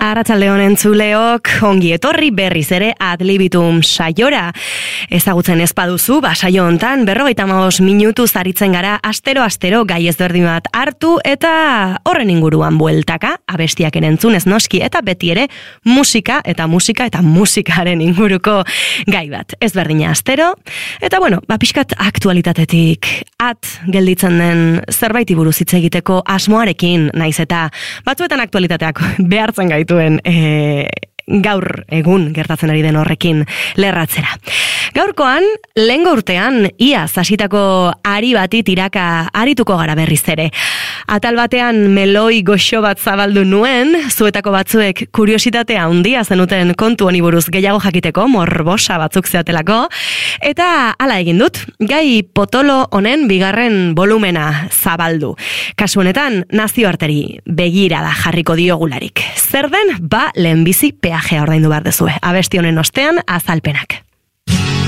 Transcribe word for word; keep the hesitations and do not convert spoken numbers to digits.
Arratsaldeon entzuleok, ongi etorri berriz ere Ad Libitum saiora. Ezagutzen ez baduzu, ba saio hontan berrogeita hamabost minutu zaritzen gara astero-astero gai ezberdin bat hartu eta horren inguruan bueltaka, abestiak entzunez noski eta beti ere musika eta musika eta musikaren inguruko gai bat. Ezberdina astero, eta bueno, ba pixkat aktualitatetik at gelditzen den zerbaiti buruz hitz egiteko asmoarekin, naiz eta batzuetan aktualitateak behartzen gaituen e, gaur egun gertatzen ari den horrekin lerratzera. Gaurkoan, lehengo urtean, iaz hasitako ari bati tiraka arituko gara berriz ere. Atal batean meloi goxo bat zabaldu nuen, zuetako batzuek kuriositatea handia zenuten kontu honi buruz gehiago jakiteko, morbosa batzuk zeatelako, eta hala egin dut, gai potolo honen bigarren volumena zabaldu. Kasu honetan, nazioarteri begira da jarriko diogularik. Zer den, ba lehenbizi peajea ordaindu behar dezue. Abesti honen ostean azalpenak.